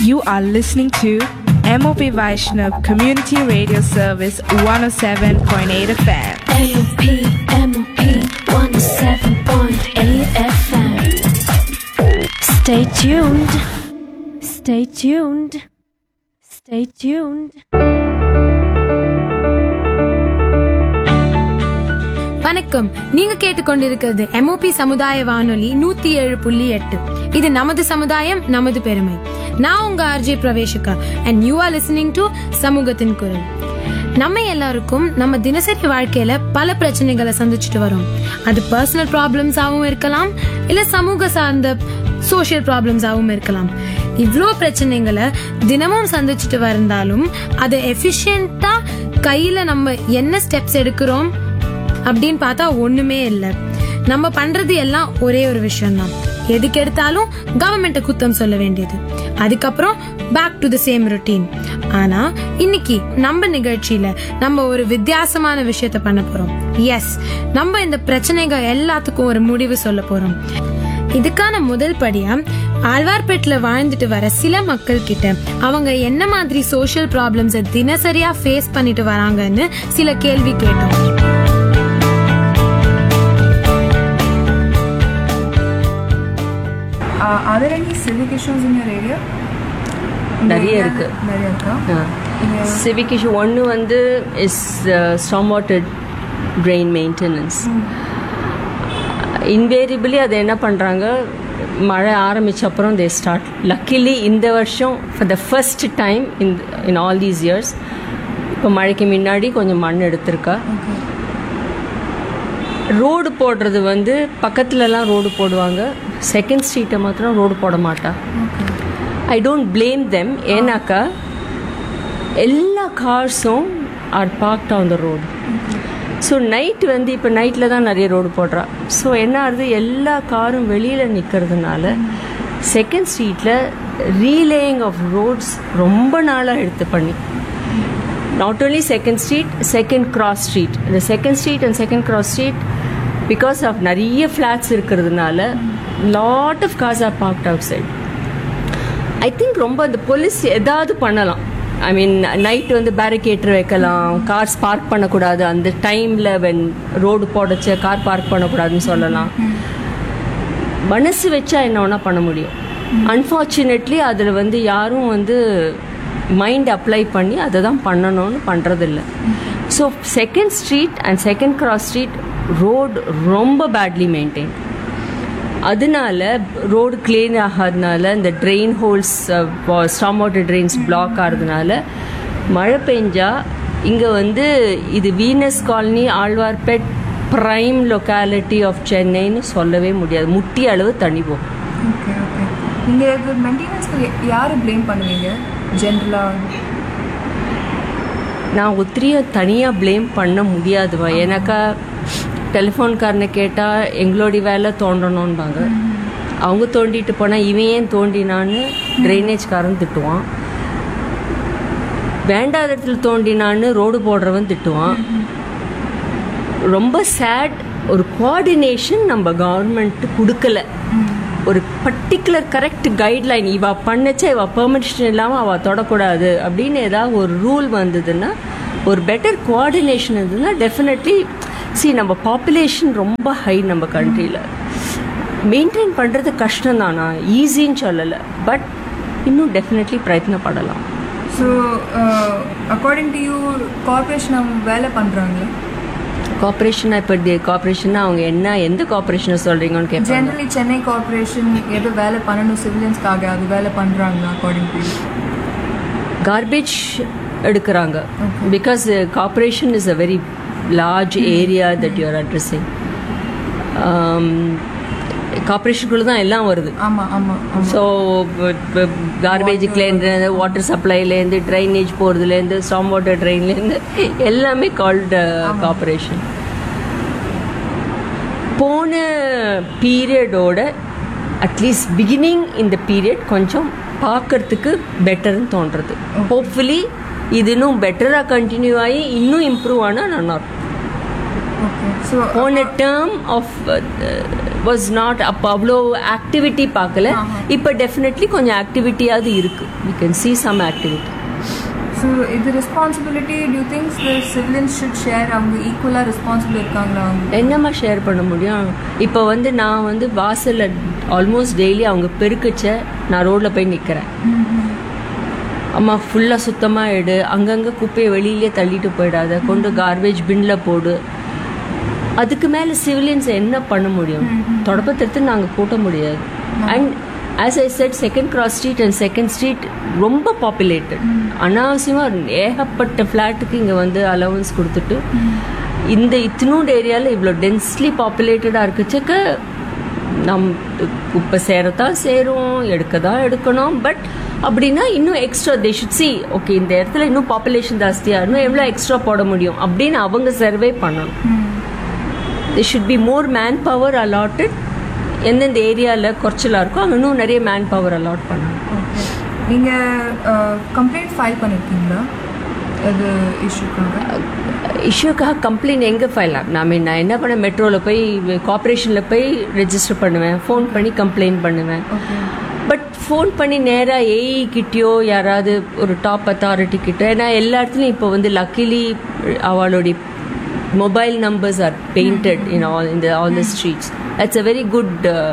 You are listening to MOP Vaishnav Community Radio Service 107.8 FM. MOP 107.8 FM. Stay tuned. Stay tuned. Stay tuned. வணக்கம். நீங்க கேட்டுக்கொண்டிருக்கிறது MOP சமுதாய வானொலி 107.8. இது நமது சமுதாயம், நமது பெருமை. நான் உங்க RJ Praveshika and you are listening to சமூகத்தின் குரல். நம்ம எல்லாருக்கும் நம்ம தினசரி வாழ்க்கையில பல பிரச்சனைகளை சந்திச்சுட்டு வரோம். அது பர்சனல் ப்ராப்ளம்ஸாவும் இருக்கலாம், இல்ல சமூக சார்ந்த சோஷியல் ப்ராப்ளம்ஸாவும் இருக்கலாம். இவ்ளோ பிரச்சனைகளை தினமும் சந்திச்சுட்டு வந்தாலும் அதை எஃபிஷியன்ட்டா கையில நம்ம என்ன ஸ்டெப்ஸ் எடுக்கிறோம் அப்படின்னு பார்த்தா ஒண்ணுமே இல்லை. நம்ம பண்றது எல்லாம் ஒரே ஒரு விஷயம் தான். எதுக்கு எடுத்தாலும் கவர்மெண்ட்டை குத்தம் சொல்ல வேண்டியது, அதுக்கப்புறம் back to the same routine. ஆனா இன்னைக்கு நம்ம நிகழ்ச்சியில நம்ம ஒரு வித்தியாசமான விஷயத்த பண்ண போறோம். எஸ், நம்ம இந்த பிரச்சனைகள் எல்லாத்துக்கும் ஒரு முடிவு சொல்ல போறோம். இதுக்கான முதல் படியா ஆழ்வார்பேட்டில் வாழ்ந்துட்டு வர சில மக்கள் கிட்ட அவங்க என்ன மாதிரி சோஷியல் ப்ராப்ளம்ஸை தினசரியா ஃபேஸ் பண்ணிட்டு வராங்கன்னு சில கேள்வி கேட்டோம். Are there any civic issues in your area? நிறைய இருக்கு. சிவிக் இஷ்யூ ஒன்று வந்து is storm water train maintenance. Invariably அதை என்ன பண்ணுறாங்க, மழை ஆரம்பித்த அப்புறம் தே ஸ்டார்ட். லக்கிலி இந்த வருஷம் for the first time in all these years இப்போ மழைக்கு முன்னாடி கொஞ்சம் மண் எடுத்திருக்கா. ரோடு போடுறது வந்து பக்கத்துலலாம் ரோடு போடுவாங்க, செகண்ட் ஸ்ட்ரீட்டை மாத்திரம் ரோடு போட மாட்டா. I don't blame them. ஏன்னாக்கா எல்லா கார்ஸும் R barked on the road. So night வந்து இப்போ நைட்டில் தான் நிறைய ரோடு போடுறா. ஸோ என்ன ஆகுது, எல்லா காரும் வெளியில் நிற்கிறதுனால செகண்ட் ஸ்ட்ரீட்டில் ரீலேயிங் ஆஃப் ரோட்ஸ் ரொம்ப நாளாக எடுத்து பண்ணி, not only second street, second cross street. The second street and second cross street, because of நிறைய flats இருக்கிறதுனால lot of cars are parked outside. I think ரொம்ப அந்த போலீஸ் ஏதாவது பண்ணலாம். ஐ மீன் நைட் வந்து பேரிகேட்டர் வைக்கலாம், கார்ஸ் பார்க் பண்ணக்கூடாது அந்த டைமில். வென் ரோடு போடச்ச கார் பார்க் பண்ணக்கூடாதுன்னு சொல்லலாம். மனசு வச்சா என்ன வேணா பண்ண முடியும். அன்ஃபார்ச்சுனேட்லி அதில் வந்து யாரும் வந்து மைண்ட் அப்ளை பண்ணி அதை தான் பண்ணணும்னு பண்ணுறதில்ல. So second street and second cross street road ரொம்ப பேட்லி மெயின்டைன். அதனால ரோடு கிளீன் ஆகாதனால இந்த train holes, storm water trains black ஆகிறதுனால மழை பெஞ்சா இங்கே வந்து இது Venus colony, Alwarpet prime locality of சென்னைன்னு சொல்லவே முடியாது. முட்டி அளவு தண்ணி போகும். Okay okay. நீங்கள் இது மெயின்டெனன்ஸ்க்கு யாரை ப்ளேம் பண்ணுவீங்க ஜென்ரலாக? நான் ஒத்திரியும் தனியாக ப்ளேம் பண்ண முடியாதுவா. ஏன்னாக்கா டெலிஃபோன்காரனை கேட்டால் எங்களோடைய வேலை தோண்டணும்பாங்க. அவங்க தோண்டிட்டு போனால் இவன் ஏன் தோண்டினான்னு ட்ரைனேஜ்காரன் திட்டுவான். வேண்டாத இடத்துல தோண்டினான்னு ரோடு போடுறவன் திட்டுவான். ரொம்ப சேட். ஒரு கோஆர்டினேஷன் நம்ம கவர்மெண்ட் கொடுக்கல. ஒரு பர்டிகுலர் கரெக்ட் கைட்லைன், இவ பண்ணச்சா இவ பெர்மிஷன் இல்லாமல் அவள் தொடக்கூடாது அப்படின்னு ஏதாவது ஒரு ரூல் வந்ததுன்னா, ஒரு பெட்டர் கோஆர்டினேஷன் இருந்ததுன்னா டெஃபினெட்லி. நம்ம பாப்புலேஷன் ரொம்ப ஹை நம்ம கண்ட்ரியில். மெயின்டைன் பண்ணுறது கஷ்டம் தானா, ஈஸின்னு சொல்லலை. பட் இன்னும் definitely பிரயத்னப்படலாம். So according to you corporation அவங்க வேலை பண்ணுறாங்களா? கார்பரேஷனா? இப்போ கார்பரேஷன்னா அவங்க என்ன, எந்த கார்பரேஷனை சொல்கிறீங்கன்னு கேட்பாங்க. ஜென்ரலி சென்னை கார்பரேஷன் எது வேலை பண்ணணும் சிவிலியன்ஸ்க்காக, அது வேலை பண்ணுறாங்களா அக்கார்டிங் டு யூ? கார்பேஜ் எடுக்கிறாங்க. Because corporation is a very large area that you are addressing. கார்பரேஷனுக்குள்ள தான் எல்லாம் வருது. So கார்பேஜுக்குலேருந்து, water சப்ளைலேருந்து, drainage போகிறதுலேருந்து, storm water ட்ரெயின்லேருந்து எல்லாமே கால்டு கார்பரேஷன். போன பீரியடோட அட்லீஸ்ட் பிகினிங் இந்த பீரியட் கொஞ்சம் பார்க்கறதுக்கு பெட்டர்னு தோன்றது. ஹோப்ஃபுல்லி இது இன்னும் பெட்டராக கண்டினியூ ஆகி இன்னும் இம்ப்ரூவ் ஆனால் நல்லாயிருக்கும். ஓகே. ஸோ போன டேர்ம் ஆஃப் வாஸ் நாட் அப்போ அவ்வளோ ஆக்டிவிட்டி பார்க்கல. இப்போ டெஃபினெட்லி கொஞ்சம் ஆக்டிவிட்டியாவது இருக்கு. We can see some activity. So இது responsibility to you think civilians should share? அவங்க ஈக்குவலாக ரெஸ்பான்சிபிள் இருக்காங்களா? அவங்க என்னம்மா ஷேர் பண்ண முடியும்? இப்போ நான் வாசலில் ஆல்மோஸ்ட் டெய்லி அவங்க பெருக்கச்ச நான் ரோட்டில் போய் நிற்கிறேன். அம்மா ஃபுல்லாக சுத்தமாக எடு, அங்கங்கே குப்பையை வெளியிலே தள்ளிட்டு போயிடாத, கொண்டு கார்பேஜ் பின்னில் போடு. அதுக்கு மேலே சிவிலியன்ஸ் என்ன பண்ண முடியும்? தொடப்பத்தை நாங்கள் கூட்ட முடியாது. And as I set, second cross street and second street ரொம்ப பாப்புலேட்டட். அனாவசியமாக ஏகப்பட்ட ஃப்ளாட்டுக்கு இங்கே அலவன்ஸ் கொடுத்துட்டு இந்த இத்தினூண்டு ஏரியாவில் இவ்வளோ டென்ஸ்லி பாப்புலேட்டடாக இருக்குச்சக்க குப்பை சேரத்தான் சேரும், எடுக்க தான் எடுக்கணும். பட் அப்படின்னா இன்னும் extra they should see, okay இந்த இடத்துல இன்னும் பாப்புலேஷன் ஜாஸ்தியாக இன்னும் எவ்வளோ எக்ஸ்ட்ரா போட முடியும் அப்படின்னு அவங்க சர்வே பண்ணணும். They should be more man power allotted. எந்தெந்த ஏரியாவில் குறைச்சலாக இருக்கோ அங்கே இன்னும் நிறைய மேன் பவர் அலாட் பண்ணணும். நீங்கள் கம்ப்ளைண்ட் ஃபைல் பண்ணியிருக்கீங்களா அது இஷ்யூக்காக? கம்ப்ளைண்ட் எங்கே ஃபைல் ஆகும்? நான் என்ன பண்ணேன், மெட்ரோவில் போய் கார்பரேஷனில் போய் ரெஜிஸ்டர் பண்ணுவேன், ஃபோன் பண்ணி கம்ப்ளைண்ட் பண்ணுவேன். பட் ஃபோன் பண்ணி நேராக ஏஇ கிட்டேயோ யாராவது ஒரு டாப் அத்தாரிட்டி கிட்ட, ஏன்னா எல்லா இடத்துலையும் இப்போ லக்கிலி அவளுடைய mobile numbers are painted in all the streets. That's a very good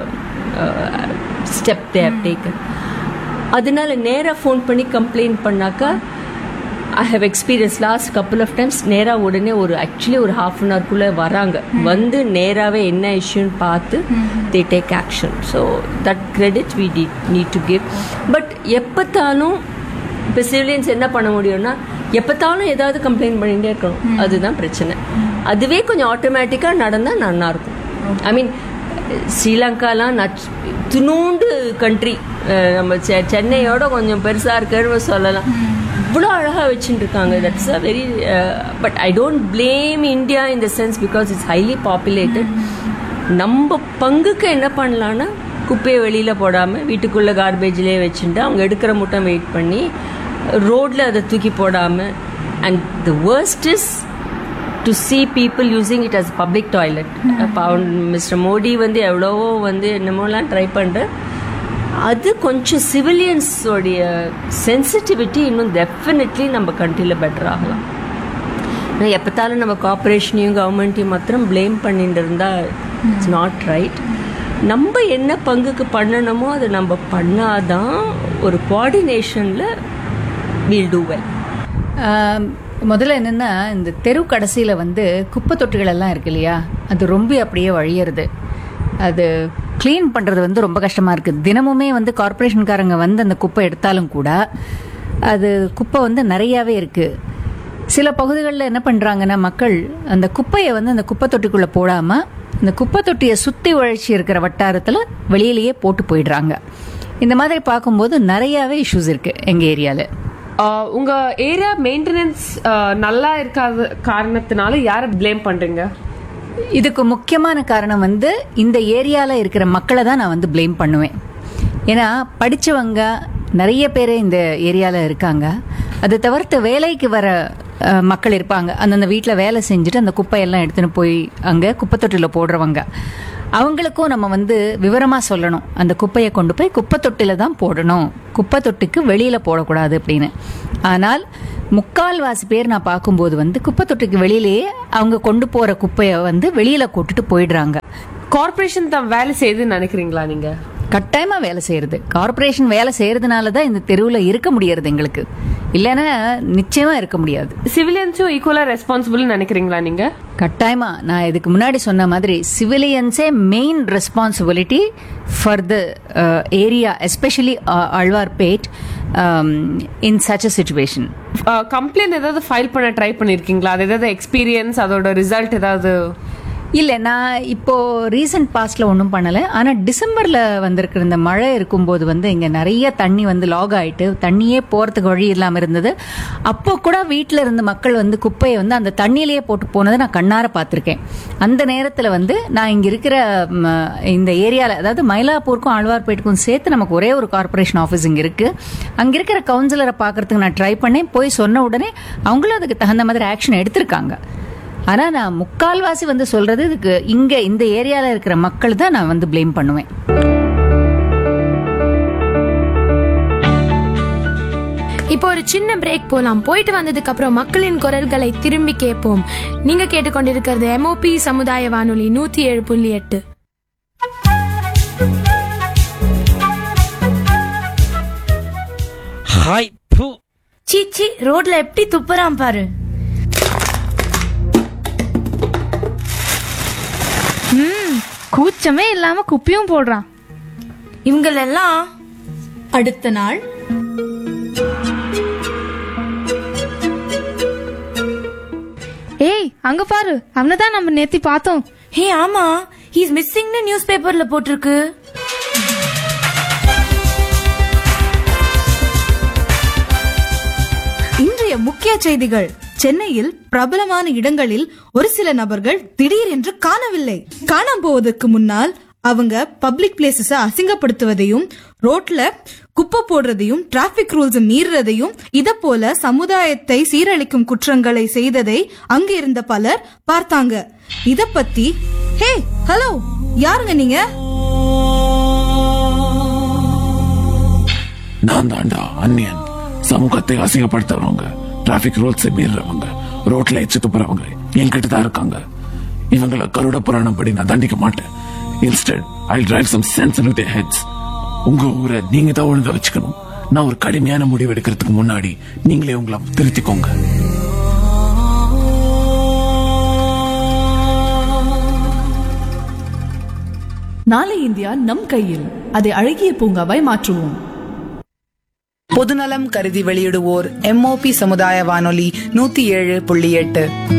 step they have taken. அதனால நேராக ஃபோன் பண்ணி கம்ப்ளைண்ட் பண்ணாக்கா I have experience last couple of times நேராக உடனே ஆக்சுவலி ஒரு ஹாஃப் அன் ஹவர்க்குள்ளே வராங்க, நேராகவே என்ன இஷ்யூன்னு பார்த்து they take action. So that credit we need to give. But எப்போத்தாலும் இப்போ சிவிலியன்ஸ் என்ன பண்ண முடியும்னா எப்போத்தாலும் ஏதாவது கம்ப்ளைண்ட் பண்ணிகிட்டே இருக்கணும், அதுதான் பிரச்சனை. அதுவே கொஞ்சம் ஆட்டோமேட்டிக்காக நடந்தால் நல்லாயிருக்கும். ஐ மீன் ஸ்ரீலங்காலாம் துணூண்டு கண்ட்ரி, நம்ம சென்னையோட கொஞ்சம் பெருசாக இருக்குன்னு சொல்லலாம். இவ்வளோ அழகாக வச்சுட்டு இருக்காங்க. That's a very but I don't blame India in the sense because it's highly populated. நம்ம பங்குக்கு என்ன பண்ணலான்னா குப்பையை வெளியில் போடாமல் வீட்டுக்குள்ளே கார்பேஜ்லேயே வச்சுட்டு அவங்க எடுக்கிற மட்டும் வெயிட் பண்ணி ரோட்டில் அதை தூக்கி போடாமல். And the worst is to see people using it as a public toilet. Mister Modi எவ்வளவோ என்னமோலாம் ட்ரை பண்ணுற. அது கொஞ்சம் சிவிலியன்ஸோடைய சென்சிட்டிவிட்டி இன்னும் டெஃபினெட்லி நம்ம கண்ட்ரியில் பெட்டர் ஆகலாம். எப்போத்தாலும் நம்ம கார்பரேஷனையும் கவர்மெண்ட்டையும் மாத்திரம் ப்ளேம் பண்ணிட்டு இருந்தால் இட்ஸ் நாட் ரைட். நம்ம என்ன பங்குக்கு பண்ணணுமோ அதை நம்ம பண்ணாதான் ஒரு கோஆர்டினேஷனில் வீல் டூ வெல். முதல்ல என்னென்னா, இந்த தெரு கடைசியில் குப்பை தொட்டிகள் எல்லாம் இருக்கு இல்லையா, அது ரொம்ப அப்படியே வழியிறது. அது க்ளீன் பண்ணுறது ரொம்ப கஷ்டமாக இருக்குது. தினமுமே கார்பரேஷன்காரங்க அந்த குப்பை எடுத்தாலும் கூட அது குப்பை நிறையாவே இருக்குது. சில பகுதிகளில் என்ன பண்ணுறாங்கன்னா, மக்கள் அந்த குப்பையை அந்த குப்பை தொட்டிக்குள்ளே போடாமல் இந்த குப்பை தொட்டியை சுற்றி உழைச்சி இருக்கிற வட்டாரத்தில் வெளியிலேயே போட்டு போயிடுறாங்க. இந்த மாதிரி பார்க்கும்போது நிறையாவே இஷ்யூஸ் இருக்குது எங்கள் ஏரியாவில். உங்க ஏரியா மெயின்டெனன்ஸ் நல்லா இருக்காத காரணத்தினால யாரை ப்ளேம் பண்றீங்க? இதுக்கு முக்கியமான காரணம் இந்த ஏரியால இருக்கிற மக்களை தான் நான் ப்ளேம் பண்ணுவேன். ஏன்னா படிச்சவங்க நிறைய பேர் இந்த ஏரியால இருக்காங்க. அது தவிர்த்து வேலைக்கு வர மக்கள் இருப்பாங்க. அந்தந்த வீட்டில் வேலை செஞ்சுட்டு அந்த குப்பையெல்லாம் எடுத்துன்னு போய் அங்கே குப்பை தொட்டியில் போடுறவங்க. அவங்களுக்கும் நம்ம விவரமாக சொல்லணும், அந்த குப்பையை கொண்டு போய் குப்பை தொட்டியில் தான் போடணும், குப்பை தொட்டிக்கு வெளியில் போடக்கூடாது அப்படின்னு. ஆனால் முக்கால்வாசி பேர் நான் பார்க்கும்போது குப்பை தொட்டிக்கு வெளியிலேயே அவங்க கொண்டு போகிற குப்பையை வெளியில் கொட்டுட்டு போயிடுறாங்க. கார்பரேஷன் தான் வேலை செய்யுதுன்னு நினைக்கிறீங்களா நீங்க? கட்டாயமா வேலை செய்யறது. கார்பரேஷன் வேலை செய்யறதுனாலதான் இந்த தெருவில் இருக்க முடியறது எங்களுக்கு. இல்லைன்னா நிச்சயமா இருக்க முடியாது. சிவிலியன்ஸும் ஈக்குவலா ரெஸ்பான்சிபிள் நினைக்கிறீங்களா நீங்க? கட்டாயமா. நான் இதுக்கு முன்னாடி சொன்ன மாதிரி சிவிலியன்ஸே main responsibility for the area, especially Alwarpet in such a situation. Complaint ஏதாவது ஃபைல் பண்ண ட்ரை பண்ணிருக்கீங்களா? அது ஏதாவது எக்ஸ்பீரியன்ஸ், அதோட ரிசல்ட் ஏதாவது? இல்லை, நான் இப்போ ரீசன்ட் பாஸ்ட்ல ஒன்றும் பண்ணலை. ஆனால் டிசம்பரில் வந்திருக்கிற இந்த மழை இருக்கும்போது இங்கே நிறைய தண்ணி லாக் ஆகிட்டு தண்ணியே போகிறதுக்கு வழி இல்லாமல் இருந்தது. அப்போ கூட வீட்டில் இருந்த மக்கள் குப்பையை அந்த தண்ணியிலேயே போட்டு போனதை நான் கண்ணார பார்த்துருக்கேன். அந்த நேரத்தில் நான் இங்கே இருக்கிற இந்த ஏரியாவில், அதாவது மயிலாப்பூருக்கும் ஆழ்வார்பேட்டுக்கும் சேர்த்து நமக்கு ஒரே ஒரு கார்பரேஷன் ஆஃபீஸ் இங்கே இருக்குது. அங்கே இருக்கிற கவுன்சிலரை பார்க்கறதுக்கு நான் ட்ரை பண்ணேன். போய் சொன்ன உடனே அவங்களும் அதுக்கு தகுந்த மாதிரி ஆக்ஷன் எடுத்திருக்காங்க. ஆனா நான் முக்கால்வாசி வந்து சொல்றது இதுக்கு இங்க இந்த ஏரியால இருக்கிற மக்கள் தான் நான் வந்து ப்ளேம் பண்ணுவேன். இப்போ ஒரு சின்ன பிரேக் போலாம். போயிட்டு வந்ததுக்கு அப்புறம் மக்களின் குரல்களை திரும்பி கேட்போம். நீங்க கேட்டுக்கொண்டிருக்கிறது MOP சமுதாய வானொலி 107.8. ஹாய் பூ. சீச்சி, ரோட்ல எப்படி துப்புறான் பாரு. கூச்சமே இல்லாம குப்பியும் போடுறான். இவங்களெல்லாம் அடுத்த நாள் ஏய் அங்க பாரு, அவனதான் நம்ம நேத்தி பார்த்தோம். ஹே ஆமா, he is missing னு நியூஸ் பேப்பர்ல போட்டிருக்கு. இன்றைய முக்கிய செய்திகள். சென்னையில் பிரபலமான இடங்களில் ஒரு சில நபர்கள் திடீரென்று காணவில்லை. காணாம போவதற்கு முன்னால் அவங்க பப்ளிக் பிளேசஸ அசிங்கப்படுத்துவதையும், ரோட்ல குப்பை போடுறதையும், டிராபிக் ரூல்ஸ் மீறுறதையும், இத போல சமுதாயத்தை சீரழிக்கும் குற்றங்களை செய்ததை அங்க இருந்த பலர் பார்த்தாங்க. இத பத்தி ஹே ஹலோ யாருங்க நீங்க? நான் தாண்டா அந்நியன். சமூகத்தை அசிங்கப்படுத்துறவங்க, டிராபிக் ரூல்ஸ் மீறுறவங்க, ரோட்ல எச்சு துப்புறவங்க என்கிட்ட தான் இருக்காங்க. இவங்களை கருட புராணம் படி நான் தண்டிக்க மாட்டேன். Instead, I'll drive some sense into their heads. உங்க ஊரை நீங்க தான் ஒழுங்கா வச்சுக்கணும். நான் ஒரு கடுமையான முடிவு எடுக்கிறதுக்கு முன்னாடி நீங்களே உங்களை திருத்திக்கோங்க. நாளை இந்தியா நம் கையில். அதை அழகிய பூங்காவாய் மாற்றுவோம். பொதுநலம் கருதி வெளியிடுவோர் MOP சமுதாய வானொலி 107.8.